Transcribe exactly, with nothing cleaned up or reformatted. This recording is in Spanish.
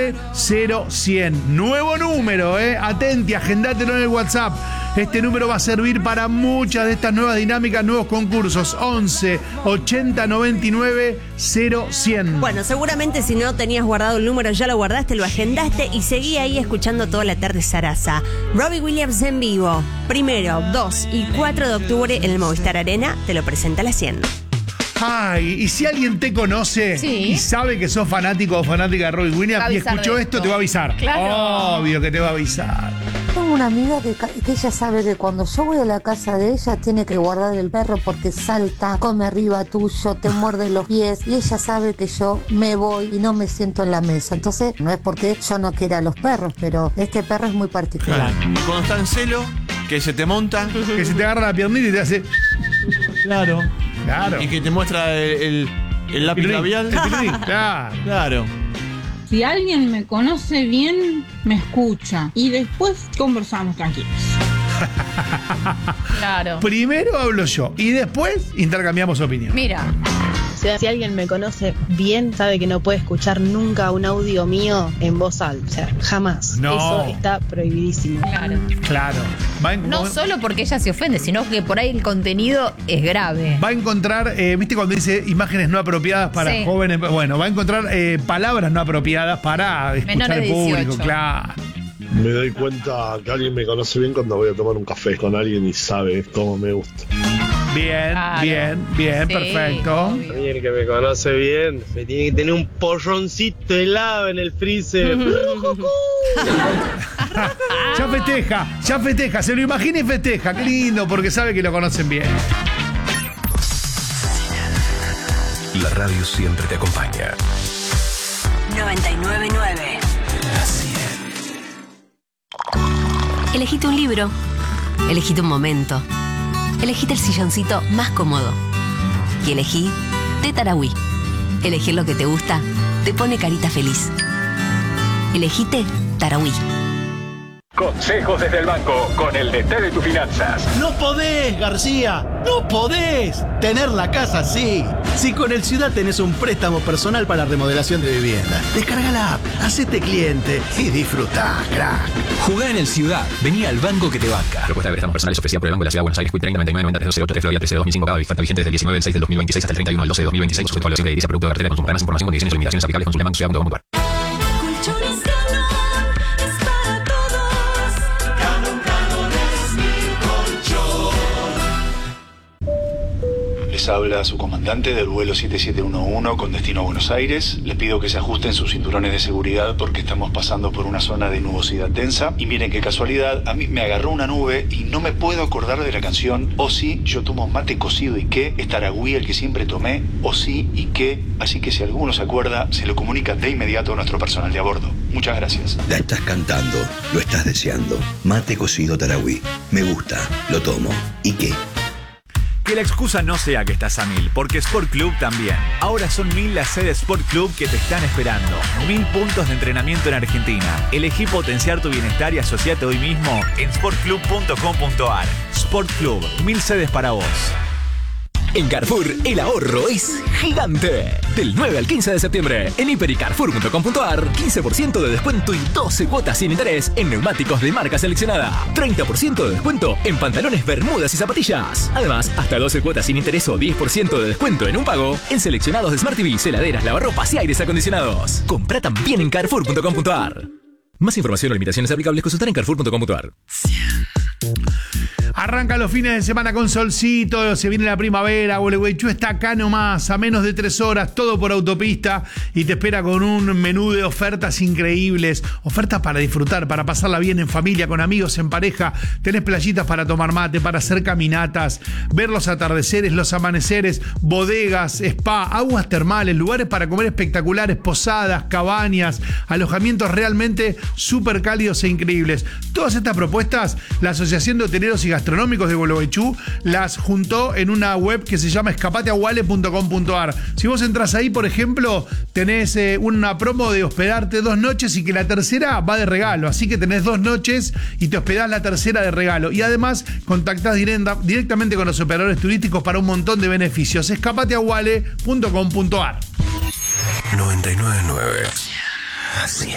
nueve cero cien. Nuevo número, eh. Atenti, agendátelo en el WhatsApp. Este número va a servir para muchas de estas nuevas dinámicas, nuevos concursos. once ochenta noventa y nueve cero cien. Bueno, seguramente si no tenías guardado el número, ya lo guardaste, lo agendaste y seguí ahí escuchando toda la tarde Sarasa. Robbie Williams en vivo. Primero, dos y cuatro de octubre en el Movistar Arena. Te lo presenta a las cien. Ay, y si alguien te conoce sí. y sabe que sos fanático o fanática de Robbie Williams y escuchó esto, esto, te va a avisar. Claro. Obvio que te va a avisar. Tengo una amiga que, que ella sabe que cuando yo voy a la casa de ella tiene que guardar el perro porque salta, come arriba tuyo, te muerde los pies y ella sabe que yo me voy y no me siento en la mesa. Entonces no es porque yo no quiera a los perros, pero este perro es muy particular. Claro. Cuando está en celo, que se te monta, que se te agarra la piernita y te hace... Claro. Claro. Y que te muestra el, el, el lápiz Pirurín, labial. el pirurín, claro. Claro. Si alguien me conoce bien, me escucha y después conversamos tranquilos. Claro. Primero hablo yo y después intercambiamos opinión. Mira. Si, si alguien me conoce bien, sabe que no puede escuchar nunca un audio mío en voz alta. O sea, jamás. No. Eso está prohibidísimo. Claro. Claro. Va en, No va, solo porque ella se ofende, sino que por ahí el contenido es grave. va a encontrar, eh, ¿viste cuando dice imágenes no apropiadas para Sí. jóvenes? Bueno, va a encontrar eh, palabras no apropiadas para escuchar Menores al de público, dieciocho. claro. Me doy cuenta que alguien me conoce bien cuando voy a tomar un café con alguien y sabe cómo me gusta. Bien, Claro. bien, bien, Sí, perfecto. obvio. Alguien que me conoce bien me tiene que tener un porroncito helado en el freezer. Ya festeja, ya festeja, se lo imagina y festeja, qué lindo, porque sabe que lo conocen bien. La radio siempre te acompaña. noventa y nueve nueve. Elegite un libro. Elegite un momento. Elegite el silloncito más cómodo. Y elegí Té Tarahui. Elegir lo que te gusta te pone carita feliz. Elegite Tarahui. Consejos desde el banco con el D T de tus finanzas. No podés, García, no podés tener la casa así. Si con el Ciudad tenés un préstamo personal para remodelación de vivienda, descarga la app, hacete cliente y disfrutá, crack. Jugá en el Ciudad. Vení al banco que te banca. Propuesta de préstamos personales ofrecida por el Banco de la Ciudad de Buenos Aires. Q treinta noventa y nueve noventa tres doce ocho tres Florida trece dos mil cinco. Cada oferta vigente desde el diecinueve del seis del dos mil veintiséis hasta el treinta y uno del doce del dos mil veintiséis. Sujeto a evaluación crediticia, producto de cartera de consumo. Más información, condiciones y limitaciones aplicables. Consulte banco ciudad punto com punto a r. Les habla su comandante del vuelo siete siete uno uno con destino a Buenos Aires. Les pido que se ajusten sus cinturones de seguridad porque estamos pasando por una zona de nubosidad densa. Y miren qué casualidad, a mí me agarró una nube y no me puedo acordar de la canción O sí, yo tomo mate cocido y qué, es Tarahui el que siempre tomé, O sí y qué. Así que si alguno se acuerda, se lo comunica de inmediato a nuestro personal de a bordo. Muchas gracias. La estás cantando, lo estás deseando. Mate cocido Tarahui. Me gusta, lo tomo. ¿Y qué? Que la excusa no sea que estás a mil, porque Sport Club también. Ahora son mil las sedes Sport Club que te están esperando. Mil puntos de entrenamiento en Argentina. Elegí potenciar tu bienestar y asociate hoy mismo en sport club punto com punto a r. Sport Club, mil sedes para vos. En Carrefour, el ahorro es gigante. Del nueve al quince de septiembre, en hiper y carrefour punto com punto a r, quince por ciento de descuento y doce cuotas sin interés en neumáticos de marca seleccionada. treinta por ciento de descuento en pantalones, bermudas y zapatillas. Además, hasta doce cuotas sin interés o diez por ciento de descuento en un pago en seleccionados de Smart T V, heladeras, lavarropas y aires acondicionados. Compra también en carrefour punto com punto a r. Más información o limitaciones aplicables consultar en carrefour punto com punto a r. Arranca los fines de semana con solcito, se viene la primavera, Gualeguaychú está acá nomás, a menos de tres horas, todo por autopista y te espera con un menú de ofertas increíbles, ofertas para disfrutar, para pasarla bien en familia, con amigos, en pareja, tenés playitas para tomar mate, para hacer caminatas, ver los atardeceres, los amaneceres, bodegas, spa, aguas termales, lugares para comer espectaculares, posadas, cabañas, alojamientos realmente súper cálidos e increíbles. Todas estas propuestas, la Asociación de Hoteleros y Gastronómicos de Gualeguaychú las juntó en una web que se llama escapate a guale punto com punto a r. Si vos entras ahí, por ejemplo, tenés eh, una promo de hospedarte dos noches y que la tercera va de regalo. Así que tenés dos noches y te hospedás la tercera de regalo. Y además contactás directa, directamente con los operadores turísticos para un montón de beneficios. escapate a guale punto com punto a r. noventa y nueve nueve. Así es.